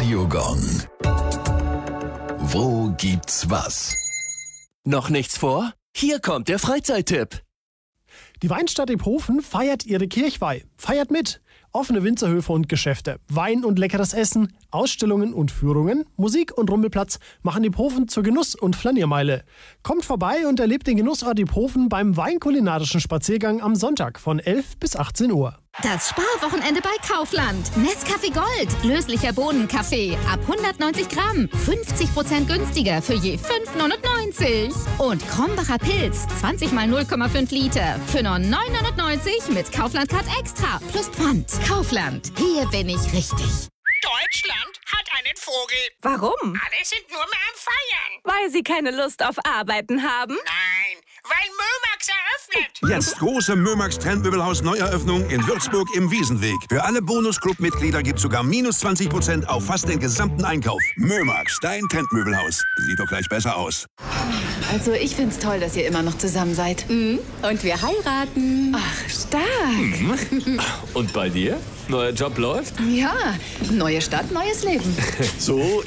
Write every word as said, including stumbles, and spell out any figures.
Radiogong. Wo gibt's was? Noch nichts vor? Hier kommt der Freizeittipp. Die Weinstadt Iphofen feiert ihre Kirchweih. Feiert mit! Offene Winzerhöfe und Geschäfte, Wein und leckeres Essen, Ausstellungen und Führungen, Musik und Rummelplatz machen Iphofen zur Genuss- und Flaniermeile. Kommt vorbei und erlebt den Genussort Iphofen beim weinkulinarischen Spaziergang am Sonntag von elf bis achtzehn Uhr. Das Sparwochenende bei Kaufland. Nescafé Gold, löslicher Bohnenkaffee, ab hundertneunzig Gramm, fünfzig Prozent günstiger für je fünf neunundneunzig. Und Krombacher Pilz, zwanzig mal null Komma fünf Liter, für nur neun neunundneunzig mit Kaufland Card Extra plus Pfand. Kaufland, hier bin ich richtig. Deutschland hat einen Vogel. Warum? Alle sind nur mehr am Feiern. Weil sie keine Lust auf Arbeiten haben? Nein, weil Mömax eröffnet. Jetzt große Mömax Trendmöbelhaus Neueröffnung in Würzburg im Wiesenweg. Für alle Bonus-Club-Mitglieder gibt's sogar minus zwanzig Prozent auf fast den gesamten Einkauf. Mömax, dein Trendmöbelhaus. Sieht doch gleich besser aus. Also ich find's toll, dass ihr immer noch zusammen seid. Mhm. Und wir heiraten. Ach, stark. Mhm. Und bei dir? Neuer Job läuft? Ja, neue Stadt, neues Leben. So